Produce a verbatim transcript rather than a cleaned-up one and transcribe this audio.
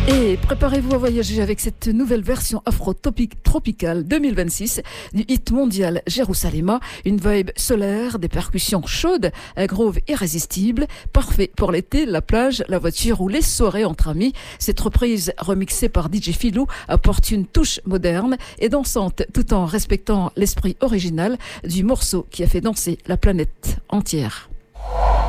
Et préparez-vous à voyager avec cette nouvelle version afro-tropicale deux mille vingt-six du hit mondial Jérusalem. Une vibe solaire, des percussions chaudes, un groove irrésistible, parfait pour l'été, la plage, la voiture ou les soirées entre amis. Cette reprise remixée par D J Philou apporte une touche moderne et dansante tout en respectant l'esprit original du morceau qui a fait danser la planète entière.